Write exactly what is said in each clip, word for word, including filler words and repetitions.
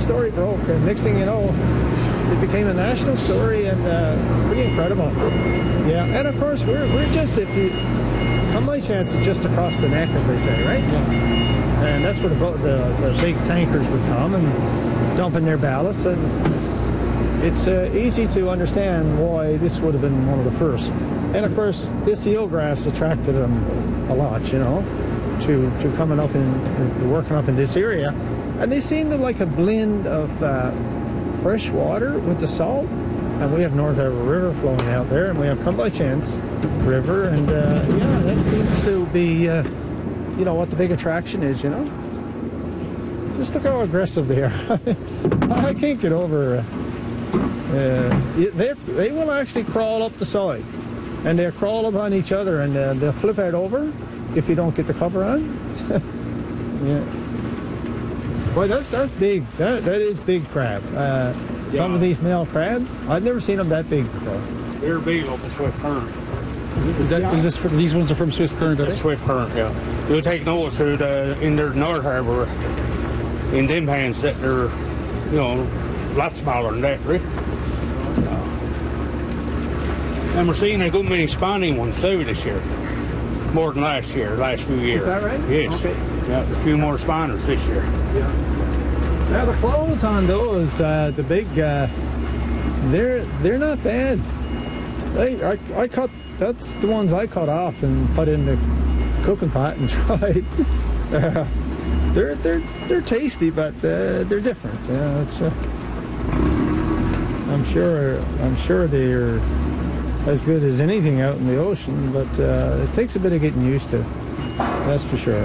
story broke, and next thing you know, it became a national story, and uh, pretty incredible. Yeah, and of course, we're we're just, if you come by chance, it's just across the neck, as they say, right? Yeah. And that's where the, boat, the the big tankers would come and dump in their ballast, and it's, it's uh, easy to understand why this would have been one of the first. And of course, this eelgrass attracted them a lot, you know, to to coming up and working up in this area, and they seem to like a blend of uh, fresh water with the salt. And we have North Harbour River flowing out there, and we have Come By Chance River, and uh, yeah, that seems to be. Uh, You know what the big attraction is, you know? Just look how aggressive they are. I can't get over. Uh, uh, they they will actually crawl up the side, and they'll crawl up on each other, and uh, they'll flip out over if you don't get the cover on. Yeah. Boy, that's that's big. That that is big crab. Uh, yeah. Some of these male crab, I've never seen them that big before. They're big off the Swift Current. Is that is this for, these ones are from Swift Current? Are they? Swift Current, yeah. You'll take notice through the in their North Harbour in them pans that they're, you know, a lot smaller than that, right? Uh, and we're seeing a good many spawning ones too this year, more than last year, last few years. Is that right? Yes. Okay. Yeah, a few more spawners this year. Yeah. Now the flows on those, uh, the big, uh, they're they're not bad. They, I I cut. That's the ones I cut off and put in the cooking pot and tried. uh, they're they're they're tasty, but uh, they're different. Yeah, it's. Uh, I'm sure I'm sure they're as good as anything out in the ocean, but uh, it takes a bit of getting used to. That's for sure.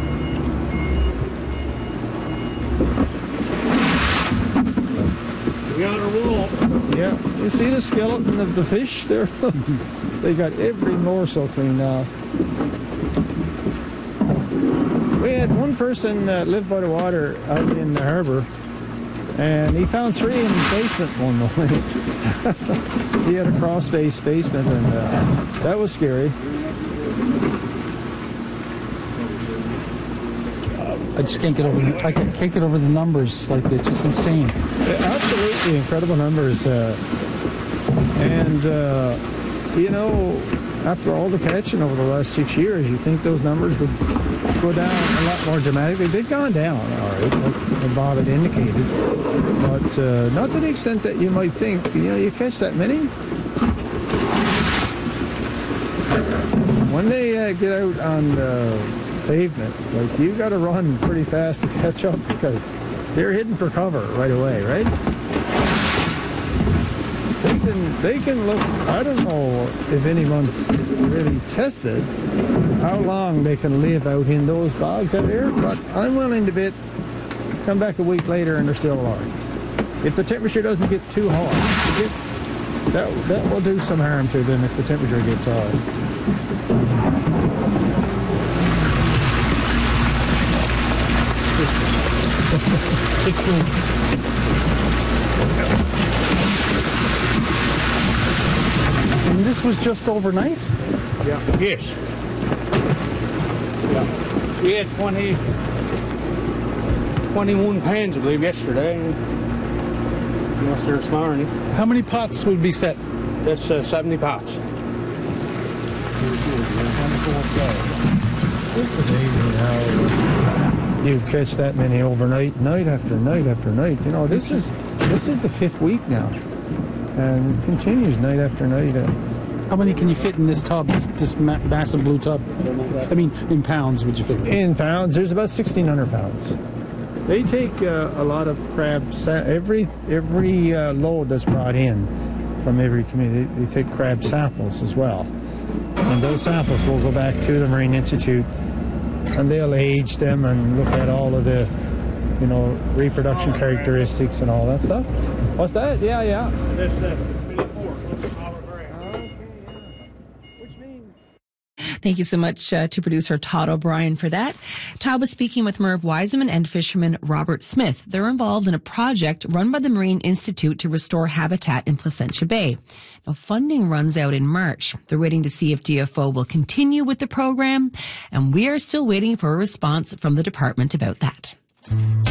We on a roll. Yeah, you see the skeleton of the fish there? They got every morsel cleaned off. We had one person that lived by the water out in the harbour, and he found three in his basement one morning. He had a crawl space basement, and uh, that was scary. I just can't get over. I can't get over the numbers. Like, it's just insane. Yeah, absolutely incredible numbers, uh, and uh, you know, after all the catching over the last six years, you think those numbers would go down a lot more dramatically. They've gone down, all right, like Bob had indicated, but uh, not to the extent that you might think. You know, you catch that many. When they uh, get out on the pavement, like, you got to run pretty fast to catch up, because they're hidden for cover right away, right? They can, they can look, I don't know if anyone's really tested how long they can live out in those bogs out there, but I'm willing to bet come back a week later and they're still alive. If the temperature doesn't get too hot, get, that, that will do some harm to them if the temperature gets hot. And this was just overnight? Yeah. Yes. Yeah. We had twenty, twenty-one pans, I believe, yesterday. Yesterday this morning. How many pots would be set? That's uh, seventy pots. You catch that many overnight, night after night after night. You know, this is this is the fifth week now, and it continues night after night. Uh, How many can you fit in this tub, this, this ma massive blue tub? I mean, in pounds, would you figure? In pounds, there's about sixteen hundred pounds. They take uh, a lot of crab. Sa every every uh, load that's brought in from every community, they take crab samples as well, and those samples will go back to the Marine Institute. And they'll age them and look at all of the, you know, reproduction characteristics and all that stuff. What's that? Yeah, yeah. This, uh, Which means... Thank you so much uh, to producer Todd O'Brien for that. Todd was speaking with Merv Wiseman and fisherman Robert Smith. They're involved in a project run by the Marine Institute to restore habitat in Placentia Bay. Now, funding runs out in March. They're waiting to see if D F O will continue with the program, and we are still waiting for a response from the department about that.